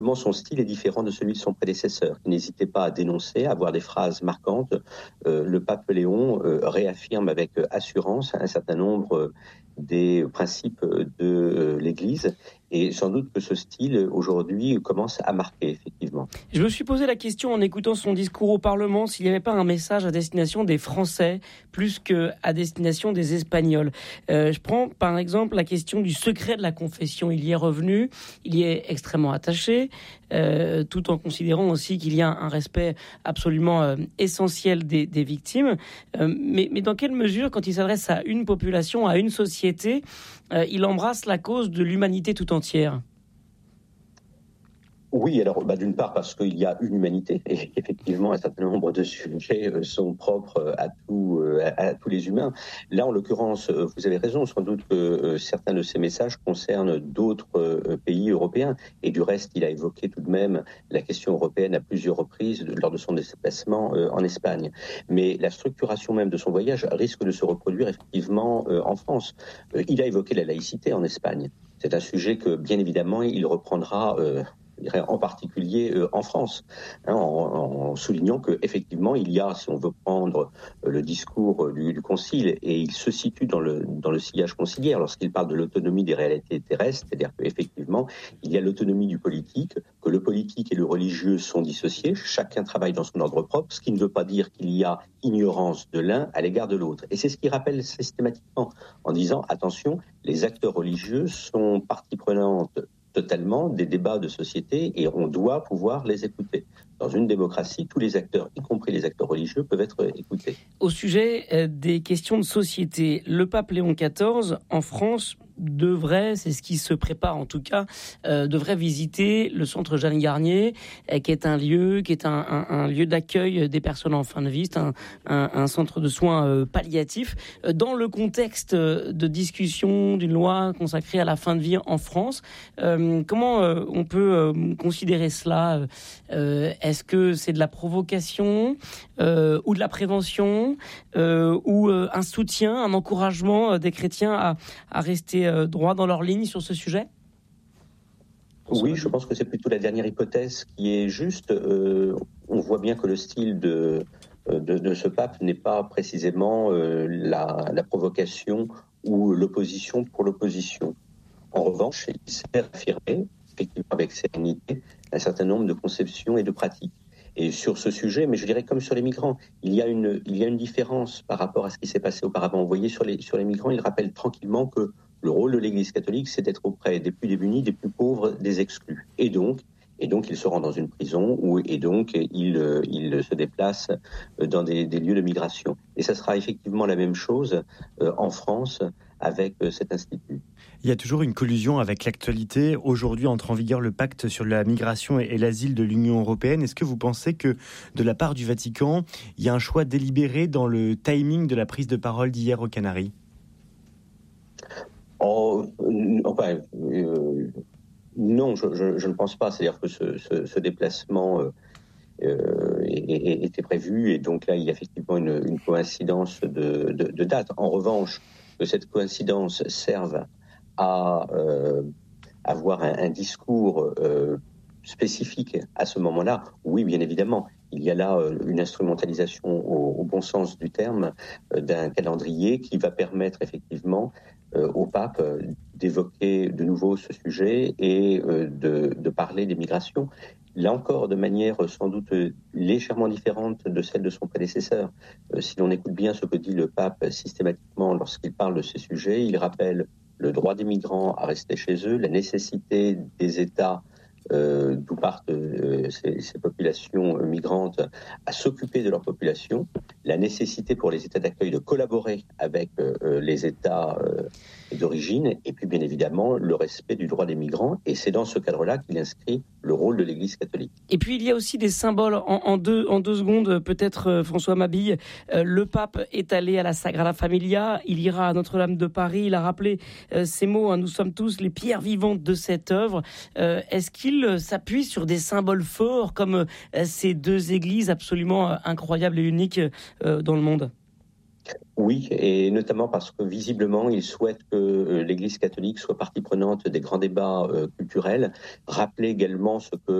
son style est différent de celui de son prédécesseur. Il n'hésitait pas à dénoncer, à avoir des phrases marquantes. Le pape Léon réaffirme avec assurance un certain nombre des principes de l'Église. Et sans doute que ce style, aujourd'hui, commence à marquer, effectivement. Je me suis posé la question en écoutant son discours au Parlement s'il n'y avait pas un message à destination des Français plus qu'à destination des Espagnols. Je prends par exemple la question du secret de la confession. Il y est revenu, il y est extrêmement attaché, tout en considérant aussi qu'il y a un respect absolument essentiel des victimes. Mais dans quelle mesure, quand il s'adresse à une population, à une société, il embrasse la cause de l'humanité tout entière? Oui, alors d'une part parce qu'il y a une humanité et qu'effectivement un certain nombre de sujets sont propres à tous les humains. Là, en l'occurrence, vous avez raison, sans doute que certains de ces messages concernent d'autres pays européens. Et du reste, il a évoqué tout de même la question européenne à plusieurs reprises lors de son déplacement en Espagne. Mais la structuration même de son voyage risque de se reproduire effectivement en France. Il a évoqué la laïcité en Espagne. C'est un sujet que, bien évidemment, il reprendra en particulier en France, en soulignant qu'effectivement, il y a, si on veut prendre le discours du Concile, et il se situe dans le sillage conciliaire lorsqu'il parle de l'autonomie des réalités terrestres, c'est-à-dire qu'effectivement, il y a l'autonomie du politique, que le politique et le religieux sont dissociés, chacun travaille dans son ordre propre, ce qui ne veut pas dire qu'il y a ignorance de l'un à l'égard de l'autre. Et c'est ce qu'il rappelle systématiquement en disant, attention, les acteurs religieux sont partie prenante totalement des débats de société et on doit pouvoir les écouter. Dans une démocratie, tous les acteurs, y compris les acteurs religieux, peuvent être écoutés. Au sujet des questions de société, le pape Léon XIV, en France, devrait, c'est ce qui se prépare en tout cas, devrait visiter le centre Jeanne Garnier, qui est un lieu d'accueil des personnes en fin de vie, un centre de soins palliatifs, dans le contexte de discussion d'une loi consacrée à la fin de vie en France. Comment on peut considérer cela? Est-ce que c'est de la provocation ou de la prévention ou un soutien, un encouragement des chrétiens à rester droit dans leur ligne sur ce sujet? Oui, je pense que c'est plutôt la dernière hypothèse qui est juste. On voit bien que le style de ce pape n'est pas précisément la provocation ou l'opposition pour l'opposition. En revanche, il sait affirmer, effectivement avec sérénité, un certain nombre de conceptions et de pratiques. Et sur ce sujet, mais je dirais comme sur les migrants, il y a une différence par rapport à ce qui s'est passé auparavant. Vous voyez, sur les migrants, il rappelle tranquillement que le rôle de l'Église catholique, c'est d'être auprès des plus démunis, des plus pauvres, des exclus. Et donc, il se rend dans une prison et donc il se déplace dans des lieux de migration. Et ça sera effectivement la même chose en France avec cet institut. Il y a toujours une collusion avec l'actualité. Aujourd'hui, entre en vigueur le pacte sur la migration et l'asile de l'Union européenne. Est-ce que vous pensez que, de la part du Vatican, il y a un choix délibéré dans le timing de la prise de parole d'hier aux Canaries ? Non, je ne pense pas. C'est-à-dire que ce déplacement était prévu et donc là, il y a effectivement une coïncidence de date. En revanche, que cette coïncidence serve à avoir un discours spécifique à ce moment-là, oui, bien évidemment. Il y a là une instrumentalisation au bon sens du terme d'un calendrier qui va permettre effectivement au pape d'évoquer de nouveau ce sujet et de parler des migrations. Là encore, de manière sans doute légèrement différente de celle de son prédécesseur. Si l'on écoute bien ce que dit le pape systématiquement lorsqu'il parle de ces sujets, il rappelle le droit des migrants à rester chez eux, la nécessité des États d'où partent ces populations migrantes à s'occuper de leur population, la nécessité pour les États d'accueil de collaborer avec les États d'origine, et puis bien évidemment le respect du droit des migrants, et c'est dans ce cadre-là qu'il inscrit le rôle de l'Église catholique. Et puis il y a aussi des symboles en deux secondes, peut-être François Mabille. Le pape est allé à la Sagrada Familia, il ira à Notre-Dame de Paris, il a rappelé ces mots, nous sommes tous les pierres vivantes de cette œuvre. Est-ce qu'il s'appuie sur des symboles forts comme ces deux églises absolument incroyables et uniques dans le monde ? Oui, et notamment parce que visiblement, il souhaite que l'Église catholique soit partie prenante des grands débats culturels. Rappeler également ce que